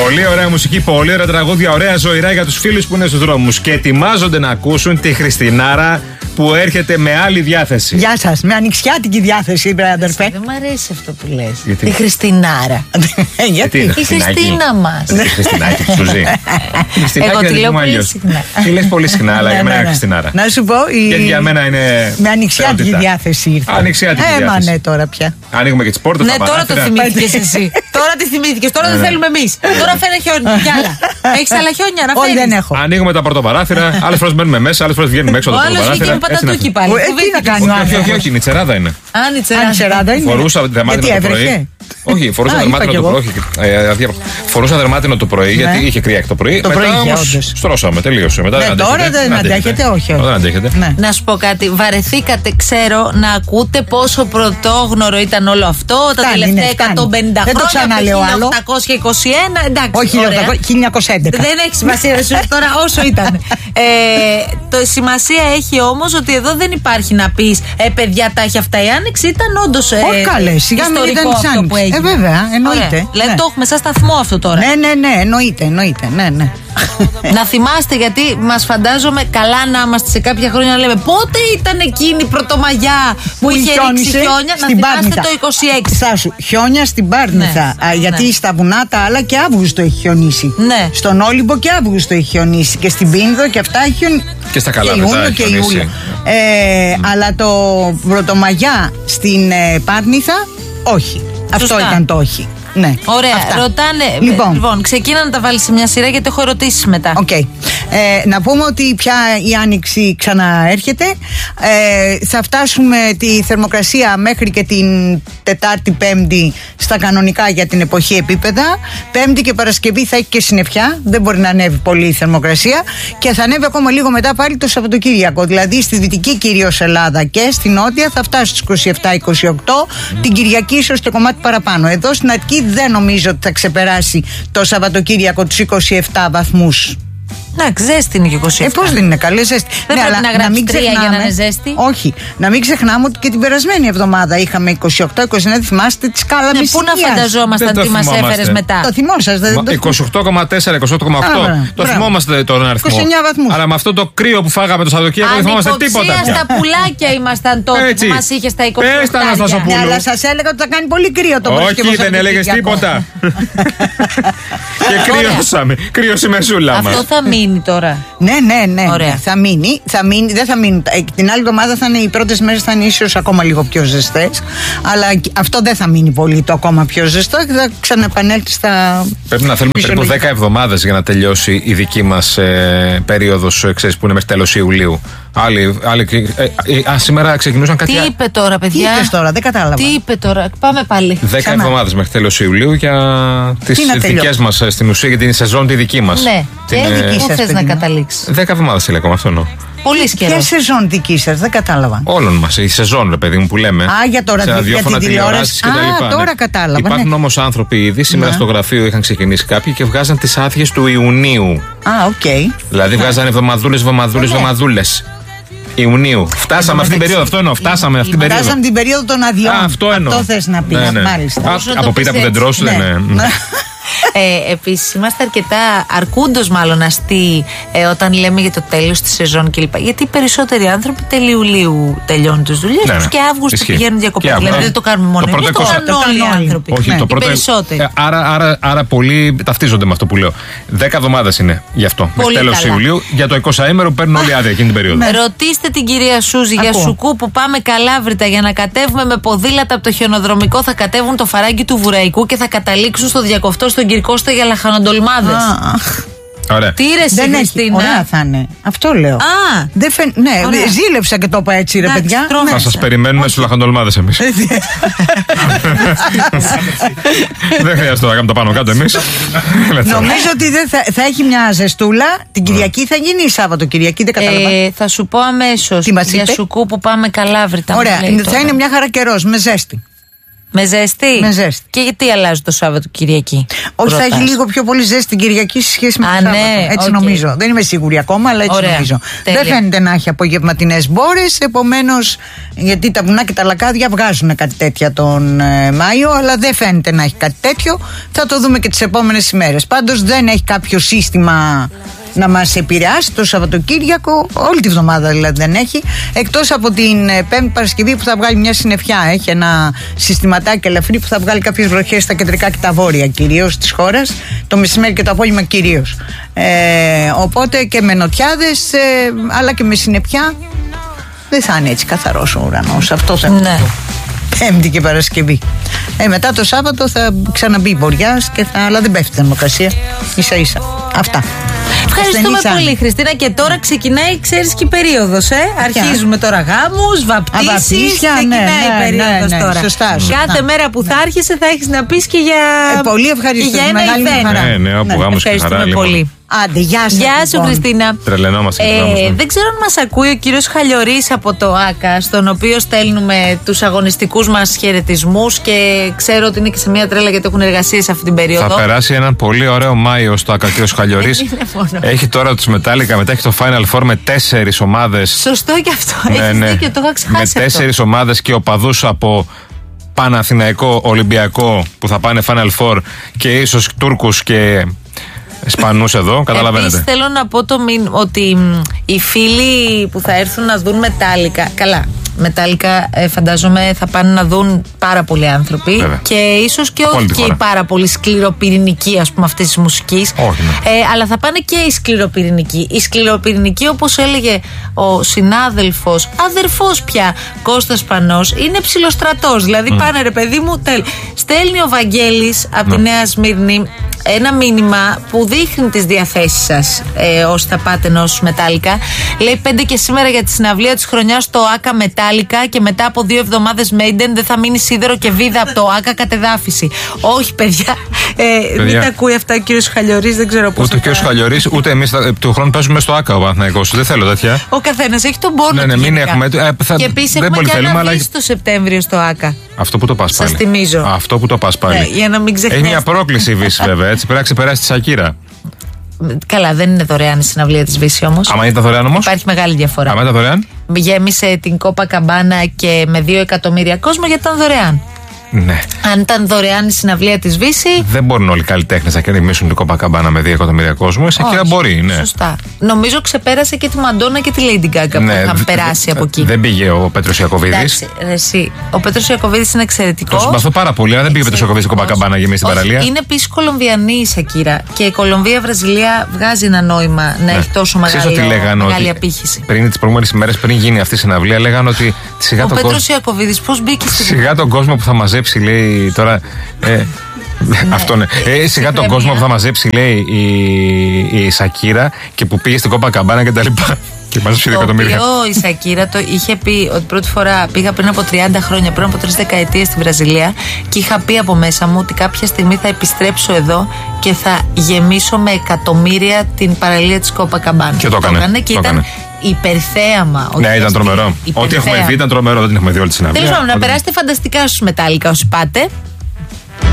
Πολύ ωραία μουσική, πολύ ωραία τραγούδια, ωραία ζωηρά για τους φίλους που είναι στους δρόμους και ετοιμάζονται να ακούσουν τη Χριστινάρα που έρχεται με άλλη διάθεση. Γεια σας, με ανοιξιάτικη διάθεση, αδερφέ. Δεν μου αρέσει αυτό που λες. Τη Χριστινάρα. Γιατί? Η Χριστίνα μας. Η Χριστινάκη που σου ζει. Εγώ τη λέω πολύ συχνά. Τη λες πολύ συχνά, αλλά για μένα είναι Χριστινάρα. Να σου πω. Γιατί για μένα είναι. Με ανοιξιάτικη διάθεση ήρθε. Ανοιξιάτικη διάθεση. Ναι, τώρα πια. Ανοίγουμε και τις πόρτες. Ναι, τώρα το θυμήθηκες εσύ. Τώρα τη θυμήθηκες. Τώρα δεν θέλουμε εμείς. Τώρα φέρε χιόνια. Κι άλλα. Έχεις άλλα χιόνια να φέρεις? Όχι, δεν έχω. Ανοίγουμε τα πορτοπαράθυρα. Άλλες φορές μπαίνουμε μέσα, άλλες φορές βγαίνουμε έξω από τα πορτοπαράθυρα. Ο άλλος βγήκε με πατατούκι πάλι. Τι να κάνει ο άνθρωπος? Όχι, νητσεράδα είναι. Νητσεράδα είναι. Φορούσα δερμάτινο το πρωί. Όχι, φορούσα δερμάτινο το πρωί. Φορούσα δερμάτινο το πρωί γιατί είχε κρύα το πρωί. Το πρωί όμως στρώσαμε, τελείωσε. Τώρα δεν αντέχετε, όχι. Δεν αντέχετε. Να σου πω κάτι, βαρεθήκατε, ξέρω, να ακούτε πόσο πρωτόγνωρο ήταν όλο αυτό τα τελευταία 150 χρόνια. Δεν το ξαναλέω άλλο. 1821, εντάξει. Όχι, 1911. Δεν έχει σημασία, τώρα όσο ήταν. Το σημασία έχει όμως ότι εδώ δεν υπάρχει να πεις παιδιά, τα έχει αυτά η Άνοιξη. Ήταν όντως ιστορικό αυτό που έγινε. Βέβαια, εννοείται. Δηλαδή το έχουμε σαν σταθμό αυτό τώρα. Ναι, εννοείται. Ναι. Να θυμάστε, γιατί μας φαντάζομαι καλά να είμαστε σε κάποια χρόνια να λέμε πότε ήταν εκείνη η Πρωτομαγιά που είχε ρίξει χιόνια. Να θυμάστε το 26. Στάσου, χιόνια στην Πάρνηθα. Γιατί στα βουνά τα άλλα και Αύγουστο έχει χιονίσει. Ναι. Στον Όλυμπο και Αύγουστο έχει χιονίσει. Και στην Πίνδο και αυτά έχει χιονίσει. Και στα Καλάβρητα έχει χιονίσει. Αλλά το Πρωτομαγιά στην Πάρνηθα, όχι. Αυτό ήταν το όχι. Ναι, ωραία, αυτά. Ρωτάνε. Λοιπόν, ξεκίνα να τα βάλει σε μια σειρά γιατί έχω ερωτήσεις μετά. Okay. Να πούμε ότι πια η Άνοιξη ξαναέρχεται. Θα φτάσουμε τη θερμοκρασία μέχρι και την Τετάρτη Πέμπτη στα κανονικά για την εποχή επίπεδα. Πέμπτη και Παρασκευή θα έχει και συννεφιά. Δεν μπορεί να ανέβει πολύ η θερμοκρασία. Και θα ανέβει ακόμα λίγο μετά πάλι το Σαββατοκύριακο. Δηλαδή στη δυτική κυρίως Ελλάδα και στη νότια θα φτάσει στους 27-28. Την Κυριακή ίσως και κομμάτι παραπάνω. Εδώ στην Αττική δεν νομίζω ότι θα ξεπεράσει το Σαββατοκύριακο τους 27 βαθμούς. Να, ζέστη είναι και 27. Πώς δεν είναι καλή ζέστη? Δεν πρέπει να γράψει 3 για να είναι ζέστη. Όχι, να μην ξεχνάμε ότι και την περασμένη εβδομάδα είχαμε 28-29, θυμάστε τη σκάλα μισή. Πού να φανταζόμασταν τι μας έφερες μετά? Το θυμόσαστε? 28,4, 28,8. Το θυμόμαστε τον αριθμό. 29 βαθμούς. Αλλά με αυτό το κρύο που φάγαμε το Σαββατοκύριακο δεν θυμόμαστε τίποτα. Στα πουλάκια ήμασταν τότε που μας είχε στα 28. Ναι, αλλά σας έλεγα ότι θα κάνει πολύ κρύο το Παρασκευό. Όχι, δεν έλεγες τίποτα. Και κρυώσαμε. Κρύωσε η μεσούλα μας. Αυτό θα μείνει τώρα. Ναι. Ωραία. Θα μείνει, δεν θα μείνει. Την άλλη εβδομάδα θα είναι, οι πρώτες μέρες θα είναι ίσως ακόμα λίγο πιο ζεστές. Αλλά αυτό δεν θα μείνει πολύ το ακόμα πιο ζεστό και θα ξαναεπανέλθει στα. Πρέπει να θέλουμε περίπου 10 εβδομάδες για να τελειώσει η δική μας περίοδος, ξέρεις, που είναι μέχρι τέλος Ιουλίου. Σήμερα ξεκινούσαν κάτι. Τι είπε τώρα, παιδιά? Τι είπες τώρα, δεν κατάλαβα. Τι είπε τώρα, πάμε πάλι. 10 εβδομάδες μέχρι τέλος Ιουλίου για τις δικές μας στην ουσία, για την σεζόν τη δική μας. Ναι, πού θες να καταλήξεις? 10 εβδομάδες λέει ακόμα αυτό. Πολύ καιρό. Ποια σεζόν δική σας, δεν κατάλαβα. Όλων μας, η σεζόν, ρε παιδί μου, που λέμε. Για τώρα για την τηλεόραση. Τώρα κατάλαβα. Υπάρχουν όμως άνθρωποι ήδη, σήμερα στο γραφείο είχαν ξεκινήσει κάποιοι και βγάζαν τις άδειες του Ιουνίου. Οκ. Δηλαδή βγάζαν εβδομαδούλες. Ιουνίου. Φτάσαμε αυτή την περίοδο. Αυτό εννοώ. Φτάσαμε αυτή την περίοδο. Φτάσαμε την περίοδο των αδειών. Αυτό εννοώ. Αυτό θες να πεις. Μάλιστα. Από πίτα που δεν τρώσου δεν είναι. Επίσης είμαστε αρκετά αρκούντος μάλλον αστεί όταν λέμε για το τέλος της σεζόν κλπ. Γιατί οι περισσότεροι άνθρωποι τέλη Ιουλίου τελειώνουν τις δουλειές τους και Αύγουστο πηγαίνουν διακοπές. Δηλαδή δεν το κάνουμε μόνο εμείς, το κάνουν όλοι οι άνθρωποι. Όχι, το πρώτο. Άρα πολλοί ταυτίζονται με αυτό που λέω. 10 εβδομάδες είναι γι' αυτό. Μέχρι τέλος Ιουλίου. Για το 20ήμερο παίρνουν όλοι άδεια εκείνη την περίοδο. Ρωτήστε την κυρία Σούζη για Σουκού που πάμε Καλάβρητα για να κατέβουμε με ποδήλατα από το χιονοδρομικό. Θα κατέβουν το φαράγγι του Βουραϊκού και θα καταλήξουν στο διακοφτό στον Κυρκώστα για λαχανοντολμάδες. Ωραία. Τι ρε εσύ, Χριστίνα? Ωραία θα είναι. Αυτό λέω. Ναι, ζήλεψα και το είπα έτσι, ρε παιδιά. Θα σας περιμένουμε στους λαχανοντολμάδες εμείς. Δεν χρειάζεται να κάνουμε το πάνω κάτω εμείς. Νομίζω ότι θα έχει μια ζεστούλα. Την Κυριακή θα γίνει η Σάββατο Κυριακή, δεν κατάλαβα. Θα σου πω αμέσως. Για Σουκού που πάμε Καλάβρητα. Ωραία, θα είναι μια χαρά καιρός με ζέστη. Με ζέστη. Και γιατί αλλάζει το Σάββατο Κυριακή? Όχι, θα έχει λίγο πιο πολύ ζέστη την Κυριακή σε σχέση με το Σάββατο. Ναι, έτσι νομίζω. Δεν είμαι σίγουρη ακόμα, αλλά έτσι νομίζω. Τέλεια. Δεν φαίνεται να έχει απογευματινές μπόρες. Επομένως, γιατί τα βουνά και τα λακάδια βγάζουν κάτι τέτοια τον Μάιο, αλλά δεν φαίνεται να έχει κάτι τέτοιο. Θα το δούμε και τις επόμενες ημέρες. Πάντως δεν έχει κάποιο σύστημα να μας επηρεάσει το Σαββατοκύριακο, όλη τη βδομάδα δηλαδή δεν έχει, εκτός από την Πέμπτη Παρασκευή που θα βγάλει μια συννεφιά. Έχει ένα συστηματάκι ελαφρύ που θα βγάλει κάποιες βροχές στα κεντρικά και τα βόρεια κυρίως της χώρας, το μεσημέρι και το απόγευμα κυρίως. Οπότε και με νοτιάδες, αλλά και με συννεφιά, δεν θα είναι έτσι καθαρός ο ουρανός. Αυτό θα είναι. Πέμπτη και Παρασκευή. Μετά το Σάββατο θα ξαναμπεί μποριάς, αλλά δεν πέφτει η θερμοκρασία. Ίσα ίσα. Αυτά. Ευχαριστούμε πολύ, Χριστίνα. Και τώρα ξεκινάει, ξέρεις, και η περίοδος. Αρχίζουμε τώρα γάμους, βαπτίσεις. Ξεκινάει η περίοδος τώρα. Σωστά. Κάθε μέρα που θα άρχισε θα έχεις να πεις και για. Πολύ ευχαριστώ. Για ένα χαρά. Ναι, όπου γάμους και χαρά. Ευχαριστούμε πολύ. Άντε, γεια σας. Γεια σου, Χριστίνα. Τρελαινόμαστε. Δεν ξέρω αν μας ακούει ο κύριος Χαλιορής από το ΑΚΑ, στον οποίο στέλνουμε τους αγωνιστικούς μας χαιρετισμούς και ξέρω ότι είναι και σε μια τρέλα γιατί έχουν εργασίες αυτή την περίοδο. Θα περάσει έναν πολύ ωραίο Μάιο στο ΑΚΑ κύριος Χαλιορής. Έχει τώρα τους Metallica, μετά έχει το Final Four με 4 ομάδες. Σωστό και αυτό. Έχεις δίκιο, το είχα ξεχάσει. Με 4 ομάδες και οπαδούς από Παναθηναϊκό, Ολυμπιακό που θα πάνε Final Four και ίσως Τούρκους και Ισπανούς εδώ, καταλαβαίνετε. Επίσης θέλω να πω ότι οι φίλοι που θα έρθουν να δουν Metallica, καλά, Metallica φαντάζομαι θα πάνε να δουν πάρα πολλοί άνθρωποι. Βέβαια. Και ίσως και όχι και οι πάρα πολύ σκληροπυρηνικοί, ας πούμε, αυτής της μουσικής. Όχι, ναι. Αλλά θα πάνε και οι σκληροπυρηνικοί. Οι σκληροπυρηνικοί, όπως έλεγε ο συνάδελφος, αδερφός πια, Κώστας Πανός, είναι ψιλοστρατός. Δηλαδή πάνε, ρε παιδί μου, στέλνει ο Βαγγέλης από τη Νέα Σμύρνη ένα μήνυμα που δείχνει τις διαθέσεις σας όσοι θα πάτε ενός Metallica. Λέει 5 και σήμερα για τη συναυλία της χρονιάς στο ΑΚΑ Metallica και μετά από 2 εβδομάδες Maiden δεν θα μείνει σίδερο και βίδα από το ΑΚΑ κατεδάφιση. Όχι, παιδιά. Μην τα ακούει αυτά ο κύριος Χαλιορής, δεν ξέρω πώς. Ούτε ο κύριος Χαλιορής, ούτε εμείς του χρόνου παίζουμε στο ΑΚΑ ο Παναθηναϊκός. Δεν θέλω τέτοια. Ο καθένας έχει τον πόνο του. Μην έχουμε. Και επίσης έχουμε και αναβείς το Σεπτέμβριο στο ΑΚΑ. Αυτό που το πας πάλι. Σας θυμίζω. Αυτό που το πας πάλι. Για να μην ξεχνάτε. Έχει μια πρόκληση η Βύση, βέβαια. Έτσι πρέπει να ξεπεράσει τη Σακύρα. Καλά, δεν είναι δωρεάν η συναυλία της Βύση όμως. Άμα ήταν δωρεάν όμως. Υπάρχει μεγάλη διαφορά. Άμα ήταν δωρεάν. Γέμισε την Κόπα Καμπάνα και με 2 εκατομμύρια κόσμο γιατί ήταν δωρεάν. Ναι. Αν ήταν δωρεάν η συναυλία της Βύση. Δεν μπορούν όλοι οι καλλιτέχνες να κερδίσουν την Κόπα Καμπάνα με 2 εκατομμύρια κόσμο. Η Σακύρα μπορεί, ναι. Σωστά. Νομίζω ξεπέρασε και τη Μαντόνα και τη Lady Gaga που είχαν περάσει από εκεί. Δεν πήγε ο Πέτρος Ιακωβίδης. Ο Πέτρος Ιακωβίδης είναι εξαιρετικός. Το συμπαθώ πάρα πολύ, αλλά δεν πήγε ο Πέτρος Ιακωβίδης στην Κόπα Καμπάνα για στην παραλία. Είναι επίσης Κολομβιανή η Σακύρα. Και η Κολομβία-Βραζιλία βγάζει ένα νόημα να έχει τόσο μεγάλη απήχηση. Πριν τις προηγούμενες ημέρες, πριν γίνει αυτή η συναυλία, λέγανε ότι σιγά τον κόσμο. Ο Πέτρος Ιακωβίδης πώς μπήκε στη. Σιγά τον κόσμο που θα μαζέψει, λέει τώρα. Αυτό ναι. Σιγά τον κόσμο που θα μαζέψει, λέει η Σακύρα και που πήγε στην Κόπα Καμπάνα και τα λοιπά. Και μαζέψει 2 εκατομμύρια. Το οποίο η Σακύρα το είχε πει ότι πρώτη φορά πήγα πριν από 30 χρόνια, πριν από 3 δεκαετίες στη Βραζιλία και είχα πει από μέσα μου ότι κάποια στιγμή θα επιστρέψω εδώ και θα γεμίσω με εκατομμύρια την παραλία της Κόπα Καμπάνα. Και το έκανε. Και ήταν υπερθέαμα. Ναι, ήταν τρομερό. Ό,τι έχουμε δει ήταν τρομερό, δεν την έχουμε δει όλη τη συναυλία. Τέλος πάντων, να περάσετε φανταστικά στους Metallica όσοι πάτε.